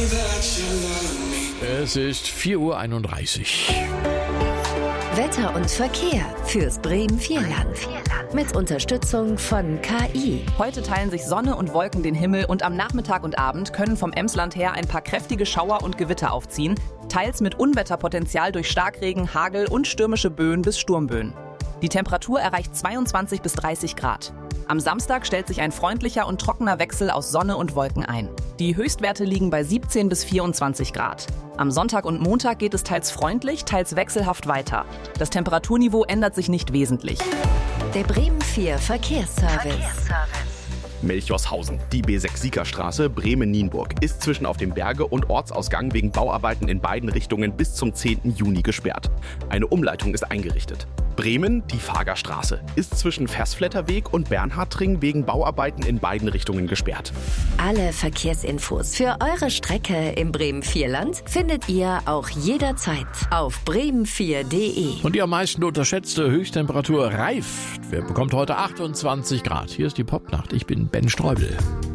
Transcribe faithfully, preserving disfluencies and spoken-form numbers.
Es ist vier Uhr einunddreißig. Wetter und Verkehr fürs Bremen-Vierland. Mit Unterstützung von K I. Heute teilen sich Sonne und Wolken den Himmel und am Nachmittag und Abend können vom Emsland her ein paar kräftige Schauer und Gewitter aufziehen, teils mit Unwetterpotenzial durch Starkregen, Hagel und stürmische Böen bis Sturmböen. Die Temperatur erreicht zweiundzwanzig bis dreißig Grad. Am Samstag stellt sich ein freundlicher und trockener Wechsel aus Sonne und Wolken ein. Die Höchstwerte liegen bei siebzehn bis vierundzwanzig Grad. Am Sonntag und Montag geht es teils freundlich, teils wechselhaft weiter. Das Temperaturniveau ändert sich nicht wesentlich. Der Bremen vier Verkehrsservice. Verkehrsservice. Melchorshausen. Die B sechs Siegerstraße Bremen-Nienburg ist zwischen auf dem Berge- und Ortsausgang wegen Bauarbeiten in beiden Richtungen bis zum zehnten Juni gesperrt. Eine Umleitung ist eingerichtet. Bremen, die Fagerstraße, ist zwischen Versfletterweg und Bernhardring wegen Bauarbeiten in beiden Richtungen gesperrt. Alle Verkehrsinfos für eure Strecke im Bremen-Vierland findet ihr auch jederzeit auf bremen vier punkt de. Und die am meisten unterschätzte Höchsttemperatur reift. Wer bekommt heute achtundzwanzig Grad? Hier ist die Popnacht. Ich bin Ben Streubel.